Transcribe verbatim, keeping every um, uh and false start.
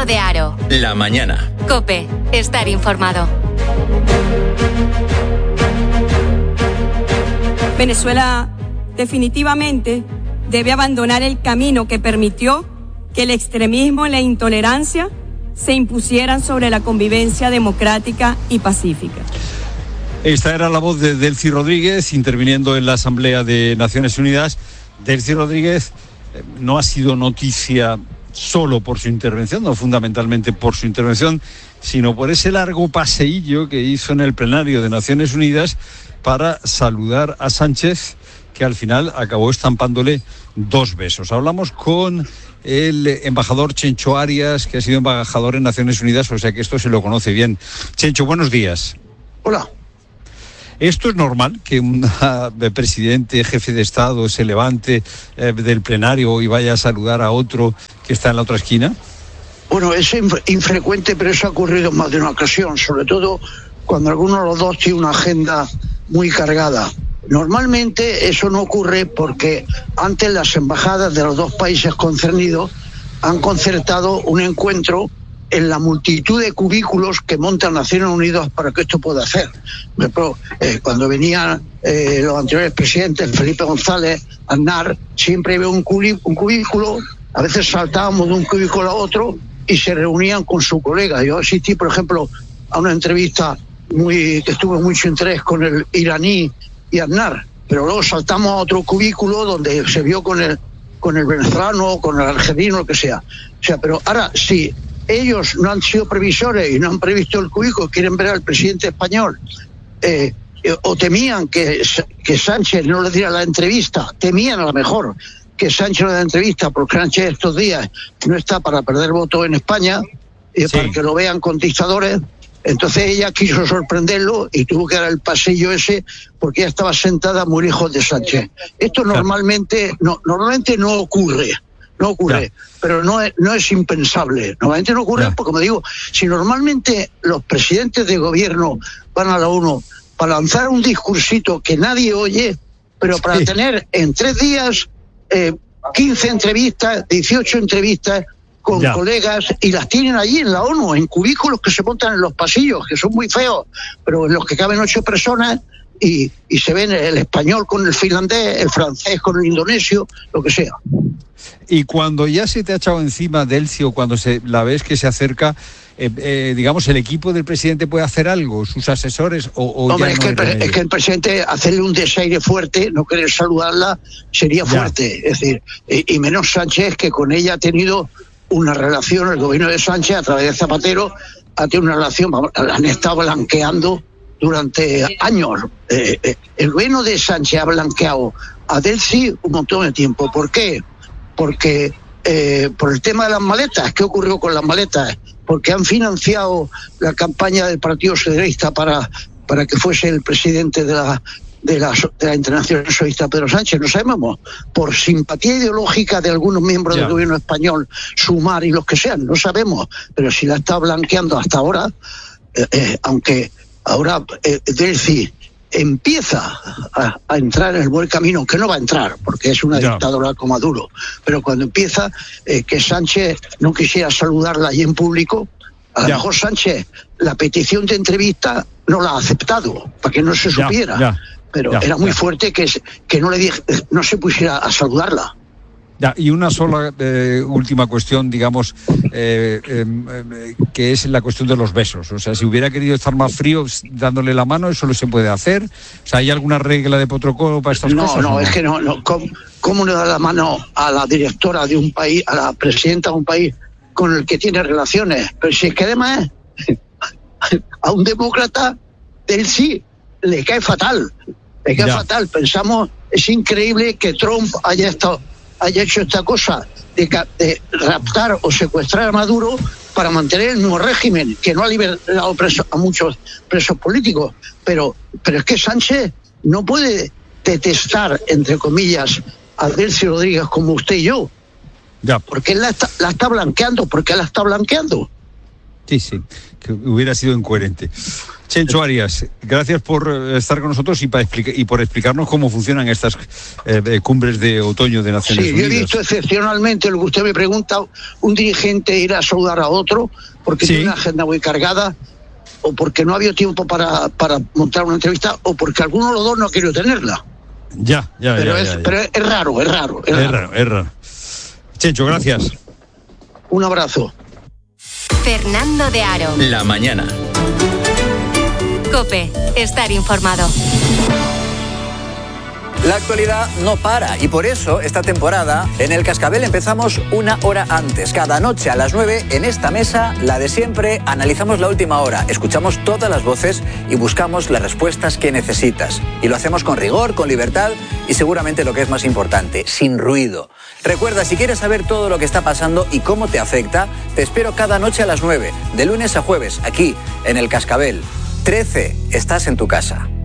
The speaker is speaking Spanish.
Onda de Aro. La mañana. COPE. Estar informado. Venezuela definitivamente debe abandonar el camino que permitió que el extremismo y la intolerancia se impusieran sobre la convivencia democrática y pacífica. Esta era la voz de Delcy Rodríguez interviniendo en la Asamblea de Naciones Unidas. Delcy Rodríguez eh, no ha sido noticia solo por su intervención, no fundamentalmente por su intervención, sino por ese largo paseillo que hizo en el plenario de Naciones Unidas para saludar a Sánchez, que al final acabó estampándole dos besos. Hablamos con el embajador Chencho Arias, que ha sido embajador en Naciones Unidas, o sea que esto se lo conoce bien. Chencho, buenos días. Hola. ¿Esto es normal que un presidente, jefe de Estado, se levante eh, del plenario y vaya a saludar a otro que está en la otra esquina? Bueno, es inf- infrecuente, pero eso ha ocurrido en más de una ocasión, sobre todo cuando alguno de los dos tiene una agenda muy cargada. Normalmente eso no ocurre porque antes las embajadas de los dos países concernidos han concertado un encuentro en la multitud de cubículos que montan Naciones Unidas para que esto pueda hacer. Por ejemplo, eh, cuando venían eh, los anteriores presidentes, Felipe González, Aznar, siempre había un, cubí- un cubículo, a veces saltábamos de un cubículo a otro y se reunían con su colega. Yo asistí, por ejemplo, a una entrevista muy que tuvo mucho interés con el iraní y Aznar, pero luego saltamos a otro cubículo donde se vio con el con el venezolano, con el argentino, lo que sea. O sea, pero ahora sí, ellos no han sido previsores y no han previsto el cubículo, quieren ver al presidente español, eh, eh, o temían que, que Sánchez no le diera la entrevista, temían a lo mejor que Sánchez no le diera la entrevista, porque Sánchez estos días no está para perder votos en España, eh, sí. Para que lo vean con dictadores. Entonces ella quiso sorprenderlo y tuvo que dar el pasillo ese porque ella estaba sentada muy lejos de Sánchez. Esto normalmente no, normalmente no ocurre. No ocurre, ya. Pero no es, no es impensable. Normalmente no ocurre ya. Porque, como digo, si normalmente los presidentes de gobierno van a la ONU para lanzar un discursito que nadie oye, pero para sí. tener en tres días eh, quince entrevistas, dieciocho entrevistas con ya. colegas, y las tienen allí en la ONU, en cubículos que se montan en los pasillos, que son muy feos, pero en los que caben ocho personas, y, y se ven el español con el finlandés, el francés con el indonesio, lo que sea. Y cuando ya se te ha echado encima Delcy, o cuando se, la ves que se acerca, eh, eh, digamos, ¿el equipo del presidente puede hacer algo? ¿Sus asesores? O, o Hombre, ya es, no que el, pre- es que el presidente, hacerle un desaire fuerte, no querer saludarla, sería fuerte. Ya. Es decir, y, y menos Sánchez, que con ella ha tenido una relación, el gobierno de Sánchez, a través de Zapatero, ha tenido una relación, han estado blanqueando durante años. Eh, eh, el gobierno de Sánchez ha blanqueado a Delcy un montón de tiempo. ¿Por qué? Porque eh, por el tema de las maletas. ¿Qué ocurrió con las maletas? Porque han financiado la campaña del Partido Socialista para, para que fuese el presidente de la, de la, de la Internacional Socialista Pedro Sánchez. No sabemos, por simpatía ideológica de algunos miembros yeah. del gobierno español, Sumar y los que sean, no sabemos, pero si la está blanqueando hasta ahora, eh, eh, aunque ahora eh, Delcy empieza a, a entrar en el buen camino, que no va a entrar porque es una yeah. dictadura como Maduro, pero cuando empieza eh, que Sánchez no quisiera saludarla allí en público, a lo yeah. mejor Sánchez la petición de entrevista no la ha aceptado para que no se supiera, yeah. Yeah. pero yeah. era muy yeah. fuerte que, que no le dije, no se pusiera a saludarla. Ya, y una sola eh, última cuestión, digamos, eh, eh, que es la cuestión de los besos. O sea, si hubiera querido estar más frío dándole la mano, ¿eso lo se puede hacer? O sea, ¿hay alguna regla de protocolo para estas no, cosas? No, no, es que no. no. ¿Cómo, ¿Cómo le da la mano a la directora de un país, a la presidenta de un país con el que tiene relaciones? Pero si es que además a un demócrata del sí le cae fatal. Le cae ya. fatal. Pensamos, es increíble que Trump haya estado... haya hecho esta cosa de, de raptar o secuestrar a Maduro para mantener el nuevo régimen, que no ha liberado preso, a muchos presos políticos. Pero, pero es que Sánchez no puede detestar, entre comillas, a Delcy Rodríguez como usted y yo. Ya. Porque él la está, la está blanqueando, porque él la está blanqueando. Sí, sí, que hubiera sido incoherente. Chencho Arias, gracias por estar con nosotros y, para explica- y por explicarnos cómo funcionan estas eh, cumbres de otoño de Naciones Sí, Unidas. yo he visto excepcionalmente lo que usted me pregunta, un dirigente ir a saludar a otro porque Sí. tiene una agenda muy cargada, o porque no ha habido tiempo para, para montar una entrevista, o porque alguno de los dos no ha querido tenerla. Ya, ya, Pero, ya, es, ya, ya. pero es raro, es raro. Es Es raro. raro, es raro. Chencho, gracias. Un abrazo. Fernando de Aro. La mañana. COPE. Estar informado. La actualidad no para y por eso esta temporada en El Cascabel empezamos una hora antes. Cada noche a las nueve en esta mesa, la de siempre, analizamos la última hora, escuchamos todas las voces y buscamos las respuestas que necesitas. Y lo hacemos con rigor, con libertad y seguramente lo que es más importante, sin ruido. Recuerda, si quieres saber todo lo que está pasando y cómo te afecta, te espero cada noche a las nueve, de lunes a jueves, aquí en El Cascabel. trece, estás en tu casa.